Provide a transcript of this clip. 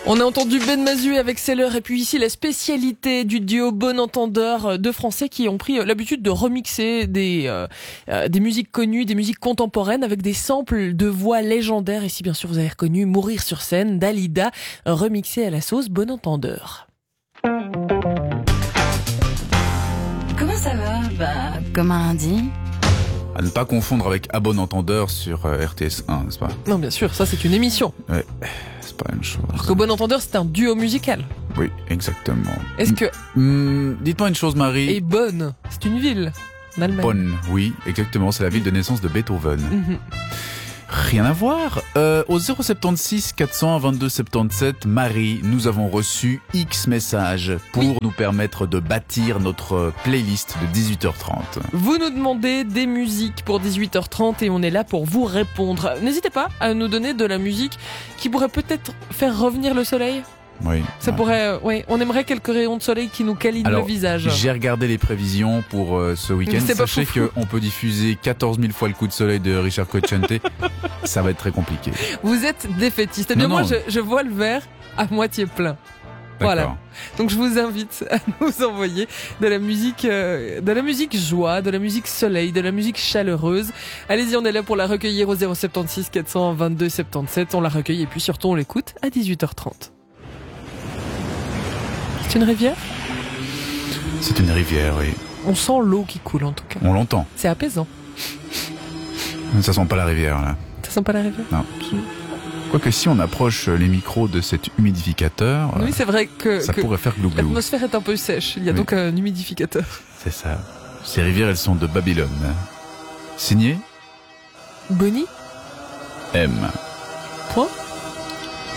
On a entendu Ben Mazué avec Seller et puis ici la spécialité du duo Bon Entendeur de Français qui ont pris l'habitude de remixer des musiques connues, des musiques contemporaines avec des samples de voix légendaires. Ici bien sûr vous avez reconnu Mourir sur scène d'Alida remixé à la sauce Bon Entendeur. Comment ça va? Comme un lundi. À ne pas confondre avec À Bon Entendeur sur RTS 1, n'est-ce pas? Non bien sûr, ça c'est une émission. Ouais, c'est pas la même chose. Alors que Bon Entendeur c'est un duo musical. Oui, exactement. Est-ce que... Dites-moi une chose, Marie. Et Bonn, c'est une ville en Allemagne. Bonn, oui, exactement, c'est la ville de naissance de Beethoven. Rien à voir. Au 076 400 22 77, Marie, nous avons reçu X messages pour nous permettre de bâtir notre playlist de 18h30. Vous nous demandez des musiques pour 18h30 et on est là pour vous répondre. N'hésitez pas à nous donner de la musique qui pourrait peut-être faire revenir le soleil. Oui. Ça pourrait, on aimerait quelques rayons de soleil qui nous câlinent le visage. J'ai regardé les prévisions pour ce week-end. Sachez qu'on peut diffuser 14 000 fois le coup de soleil de Richard Cocciante. Ça va être très compliqué. Vous êtes défaitiste. Eh bien, moi, je vois le verre à moitié plein. Voilà. Donc je vous invite à nous envoyer de la musique joie, de la musique soleil, de la musique chaleureuse. Allez-y, on est là pour la recueillir au 076 400 22 77. On la recueille et puis surtout on l'écoute à 18h30. C'est une rivière ? C'est une rivière, oui. On sent l'eau qui coule en tout cas. On l'entend. C'est apaisant. Ça sent pas la rivière là. Ça sent pas la rivière ? Non. Quoique si on approche les micros de cet humidificateur, oui, c'est vrai que pourrait faire glou-glou. L'atmosphère est un peu sèche. Il y a donc un humidificateur. C'est ça. Ces rivières, elles sont de Babylone. Signé Bonnie M. Point